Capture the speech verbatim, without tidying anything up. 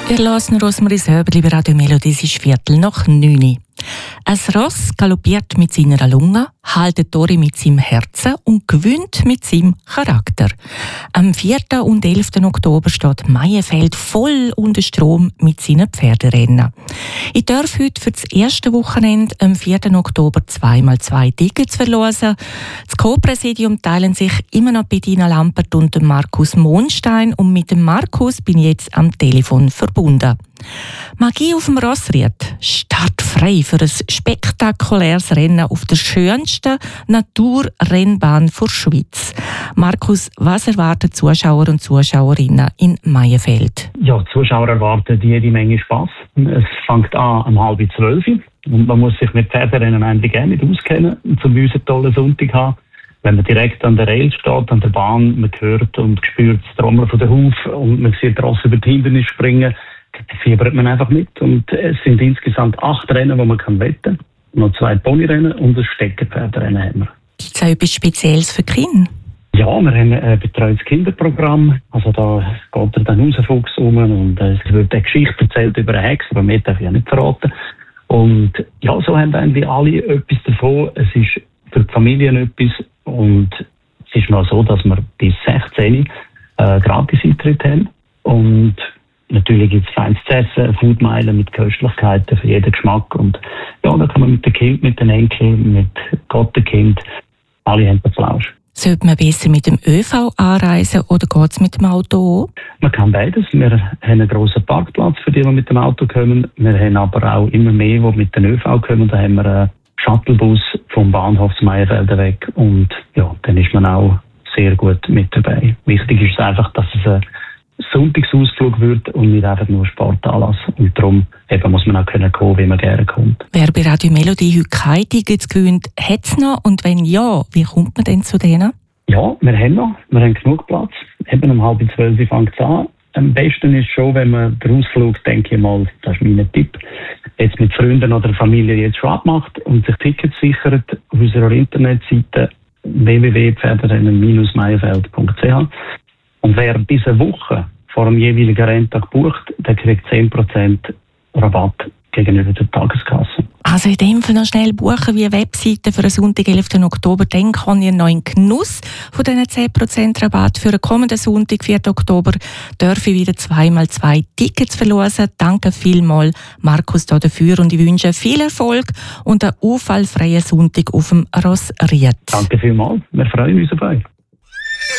Ihr hört noch Rosmarie Söberli bei Radio Melodie, es ist Viertel nach neun. Ein Ross galoppiert mit seiner Lunge, haltet Tori mit seinem Herzen und gewinnt mit seinem Charakter. Am vierten und elften Oktober steht Maienfeld voll unter Strom mit seinen Pferderennen. Ich darf heute für das erste Wochenende am vierten Oktober zweimal zwei Tickets verlosen. Das Co-Präsidium teilen sich immer noch Bettina Lampert und Markus Mohnstein und mit dem Markus bin ich jetzt am Telefon verbunden. Magie auf dem Rossried, startfrei für ein spektakuläres Rennen auf der schönsten Naturrennbahn der Schweiz. Markus, was erwarten Zuschauer und Zuschauerinnen in Maienfeld? Ja, die Zuschauer erwarten jede Menge Spass. Es fängt an um halb zwölf und man muss sich mit Pferderennen eigentlich gerne nicht auskennen, um einen tollen Sonntag zu haben. Wenn man direkt an der Rail steht, an der Bahn, man hört und spürt das Trommeln von der Hufe und man sieht Ross über die Hindernisse springen, da fiebert man einfach mit. Und es sind insgesamt acht Rennen, die man kann wetten kann. Noch zwei Ponyrennen und ein Steckerpferderennen haben wir. Gibt es auch etwas Spezielles für Kinder? Ja, wir haben ein betreutes Kinderprogramm. Also da geht er dann Rausfuchs um und es wird eine Geschichte erzählt über eine Hexe, aber mehr darf ich ja nicht verraten. Und ja, so haben eigentlich alle etwas davon. Es ist für die Familien etwas und es ist noch so, dass wir bis sechzehn äh, Gratis-Eintritt haben. Und natürlich gibt es feines zu essen, Foodmeilen mit Köstlichkeiten für jeden Geschmack. Und ja, da kann man mit den Kindern, mit den Enkeln, mit Gottenkind, alle haben den Flausch. Sollte man besser mit dem ÖV anreisen oder geht es mit dem Auto auch? Man kann beides. Wir haben einen grossen Parkplatz für die, die mit dem Auto kommen. Wir haben aber auch immer mehr, die mit dem ÖV kommen. Da haben wir einen Shuttlebus vom Bahnhof zu Maienfeld weg. Und ja, dann ist man auch sehr gut mit dabei. Wichtig ist einfach, dass es ein Sonntagsausflug wird und nicht einfach nur Sportanlass. Und darum eben muss man auch können kommen, wie man gerne kommt. Wer bei Radio Melodie heute keine Tickets gewinnt, hat es noch? Und wenn ja, wie kommt man denn zu denen? Ja, wir haben noch. Wir haben genug Platz. Eben um halb zwölf fängt es an. Am besten ist schon, wenn man den Ausflug, denke ich mal, das ist mein Tipp, jetzt mit Freunden oder Familie jetzt schon abmacht und sich Tickets sichert auf unserer Internetseite w w w punkt pferderennen Bindestrich maienfeld punkt c h. Und wer diese Woche vor dem jeweiligen Renntag bucht, der kriegt zehn Prozent Rabatt gegenüber der Tageskasse. Also in dem Fall noch schnell buchen wie eine Webseite für den Sonntag, elften Oktober. Dann kann ihr noch in Genuss von diesen zehn Prozent Rabatt. Für den kommenden Sonntag, vierten Oktober, darf ich wieder zweimal zwei Tickets verlosen. Danke vielmals, Markus, dafür. Und ich wünsche viel Erfolg und einen unfallfreien Sonntag auf dem Rossried. Danke vielmals. Wir freuen uns auf euch.